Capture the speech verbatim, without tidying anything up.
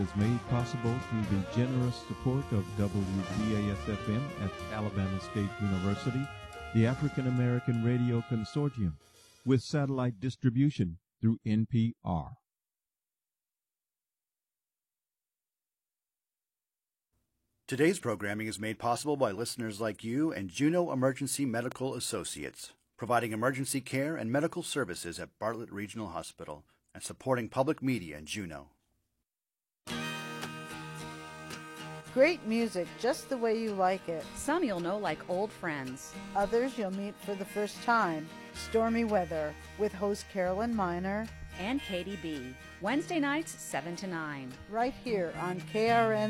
is made possible through the generous support of W B A S F M at Alabama State University, the African American Radio Consortium, with satellite distribution through N P R. Today's programming is made possible by listeners like you and Juneau Emergency Medical Associates, providing emergency care and medical services at Bartlett Regional Hospital and supporting public media in Juneau. Great music just the way you like it. Some you'll know like old friends. Others you'll meet for the first time. Stormy Weather with host Carolyn Miner and Katie B. Wednesday nights, seven to nine. Right here on K R N